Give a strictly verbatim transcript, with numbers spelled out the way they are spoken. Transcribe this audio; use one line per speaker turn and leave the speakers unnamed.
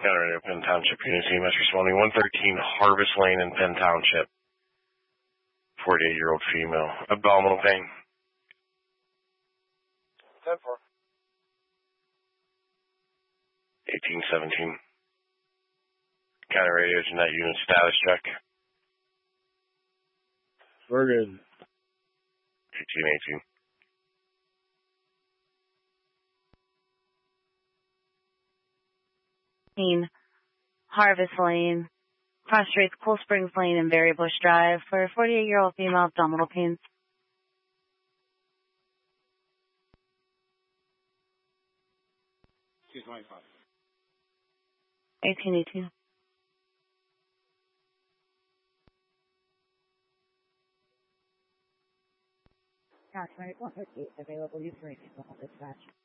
County Radio, Penn Township, unit C M S responding one thirteen Harvest Lane in Penn Township. forty-eight-year-old female. Abdominal pain.
ten four.
eighteen seventeen. County Radio, Jeanette unit status check.
We're good.
eighteen eighteen.
Harvest Lane, cross streets Cool Springs Lane and Berry Bush Drive for a forty-eight-year-old female abdominal pain.
two twenty-five.
eighteen eighteen.
County twenty-four fifty, available use for dispatch.